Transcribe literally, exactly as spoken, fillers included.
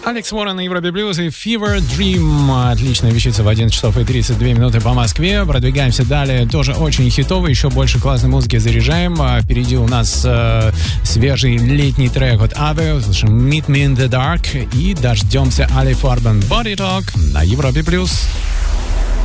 Алекс Уоррен на Европе Плюс и Fever Dream. Отличная вещица в одиннадцать часов и тридцать две минуты по Москве. Продвигаемся далее. Тоже очень хитовый. Еще больше классной музыки заряжаем. Впереди у нас э, свежий летний трек от Ave. Слышим Meet Me in the Dark. И дождемся Али Фарбен Body Talk на Европе Плюс.